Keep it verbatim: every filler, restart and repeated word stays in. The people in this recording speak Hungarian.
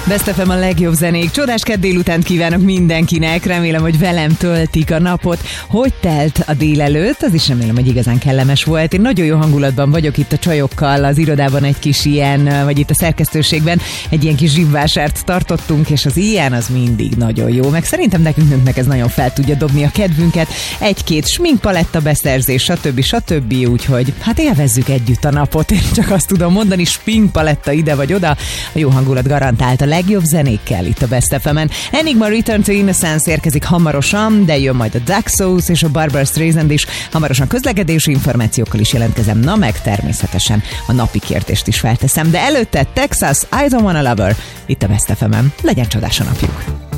Best ef em a legjobb zenék. Csodás kedd délutánt kívánok mindenkinek. Remélem, hogy velem töltik a napot. Hogy telt a délelőtt? Az is remélem, hogy igazán kellemes volt. Én nagyon jó hangulatban vagyok itt a csajokkal, az irodában egy kis ilyen, vagy itt a szerkesztőségben egy ilyen kis zsibvásárt tartottunk, és az ilyen az mindig nagyon jó. Meg szerintem nekünk nőknek ez nagyon fel tudja dobni a kedvünket. Egy-két sminkpaletta beszerzés, stb. stb. Úgyhogy hát élvezzük együtt a napot. Én csak azt tudom mondani, sminkpaletta ide vagy oda. A jó hangulat garantált a legjobb zenékkel itt a Best ef em-en. Enigma Return to Innocence érkezik hamarosan, de jön majd a Daxos és a Barbara Streisand is. Hamarosan közlekedési információkkal is jelentkezem, na meg természetesen a napi kérdést is felteszem. De előtte Texas, I Don't Wanna Lover itt a Best ef em-en. Legyen csodás a napjuk!